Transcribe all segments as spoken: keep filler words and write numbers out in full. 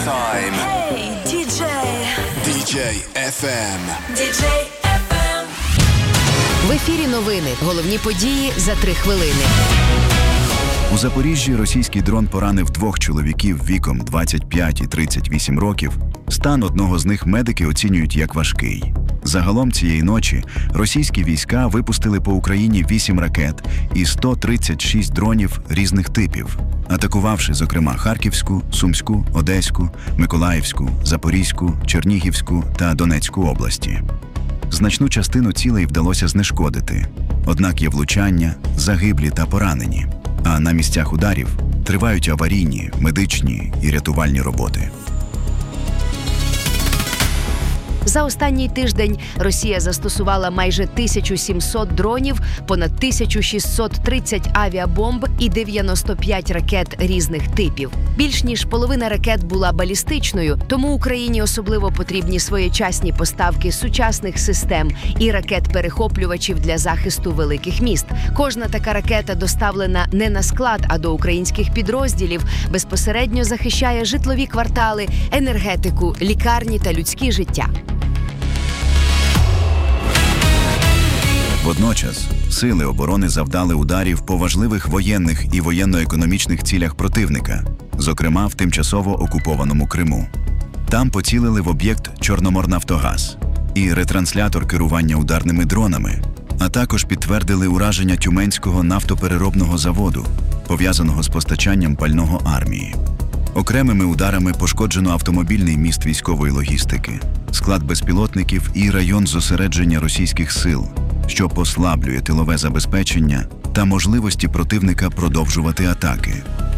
Time. Hey, ді джей. ді джей еф ем. ді джей еф ем. В ефірі новини. Головні події за три хвилини. У Запоріжжі російський дрон поранив двох чоловіків віком двадцять п'ять і тридцять вісім років. Стан одного з них медики оцінюють як важкий. Загалом цієї ночі російські війська випустили по Україні вісім ракет і сто тридцять шість дронів різних типів, атакувавши, зокрема, Харківську, Сумську, Одеську, Миколаївську, Запорізьку, Чернігівську та Донецьку області. Значну частину цілей вдалося знешкодити. Однак є влучання, загиблі та поранені. А на місцях ударів тривають аварійні, медичні і рятувальні роботи. За останній тиждень Росія застосувала майже тисячу сімсот дронів, понад тисячу шістсот тридцять авіабомб і дев'яносто п'ять ракет різних типів. Більш ніж половина ракет була балістичною, тому Україні особливо потрібні своєчасні поставки сучасних систем і ракет-перехоплювачів для захисту великих міст. Кожна така ракета доставлена не на склад, а до українських підрозділів, безпосередньо захищає житлові квартали, енергетику, лікарні та людські життя. Водночас, сили оборони завдали ударів по важливих воєнних і воєнно-економічних цілях противника, зокрема в тимчасово окупованому Криму. Там поцілили в об'єкт «Чорноморнафтогаз» і ретранслятор керування ударними дронами, а також підтвердили ураження Тюменського нафтопереробного заводу, пов'язаного з постачанням пального армії. Окремими ударами пошкоджено автомобільний міст військової логістики, склад безпілотників і район зосередження російських сил, що послаблює тилове забезпечення та можливості противника продовжувати атаки.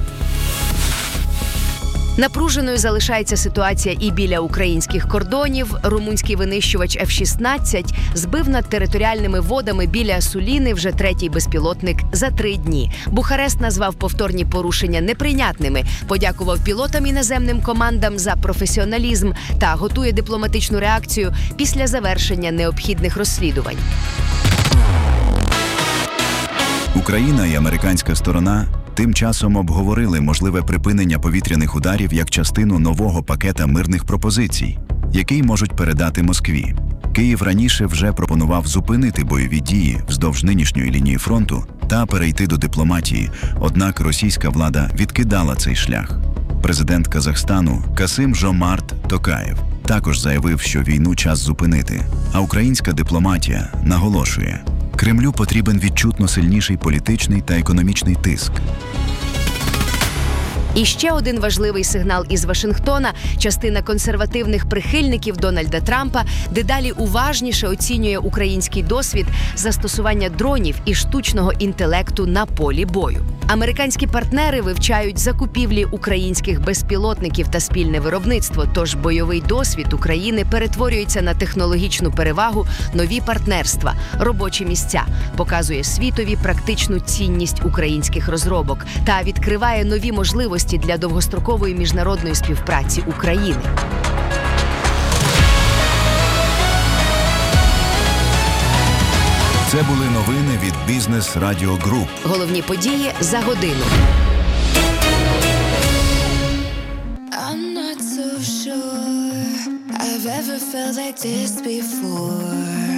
Напруженою залишається ситуація і біля українських кордонів. Румунський винищувач еф шістнадцять збив над територіальними водами біля Суліни вже третій безпілотник за три дні. Бухарест назвав повторні порушення неприйнятними, подякував пілотам і наземним командам за професіоналізм та готує дипломатичну реакцію після завершення необхідних розслідувань. Україна і американська сторона тим часом обговорили можливе припинення повітряних ударів як частину нового пакета мирних пропозицій, який можуть передати Москві. Київ раніше вже пропонував зупинити бойові дії вздовж нинішньої лінії фронту та перейти до дипломатії, однак російська влада відкидала цей шлях. Президент Казахстану Касим-Жомарт Токаєв також заявив, що війну час зупинити, а українська дипломатія наголошує – Кремлю потрібен відчутно сильніший політичний та економічний тиск. І ще один важливий сигнал із Вашингтона. Частина консервативних прихильників Дональда Трампа дедалі уважніше оцінює український досвід застосування дронів і штучного інтелекту на полі бою. Американські партнери вивчають закупівлі українських безпілотників та спільне виробництво, тож бойовий досвід України перетворюється на технологічну перевагу, нові партнерства, робочі місця, показує світові практичну цінність українських розробок та відкриває нові можливості для довгострокової міжнародної співпраці України. Це були новини від Бізнес Радіо Груп. Головні події за годину. I'm not so sure I've ever felt like this before.